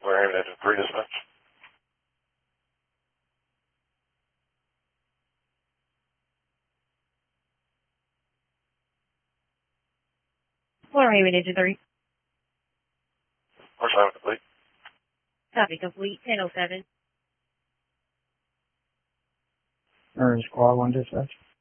We're having a pre-dispatch. Florida Highway Digit 3. First time complete. Copy complete. 1007. Squad 1 dispatch.